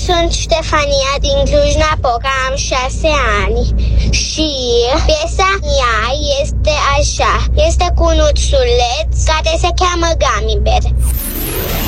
sunt Ștefania din Cluj-Napoca, am 6 ani și piesa mea este așa, este cu un ursuleț care se cheamă Gummy Bear.